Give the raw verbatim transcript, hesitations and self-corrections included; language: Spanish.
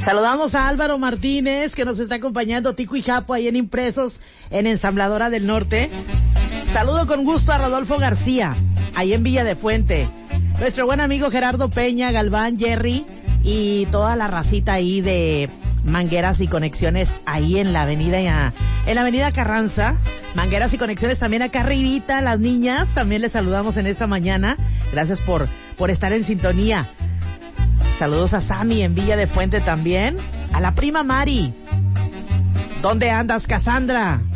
Saludamos a Álvaro Martínez, que nos está acompañando, Tico y Japo, ahí en Impresos, en Ensambladora del Norte. Saludo con gusto a Rodolfo García, ahí en Villa de Fuente. Nuestro buen amigo Gerardo Peña, Galván, Jerry y toda la racita ahí de Mangueras y Conexiones ahí en la avenida en la avenida Carranza. Mangueras y Conexiones también acá arribita, las niñas, también les saludamos en esta mañana. Gracias por, por estar en sintonía. Saludos a Sammy en Villa de Fuente también. A la prima Mari. ¿Dónde andas, Cassandra?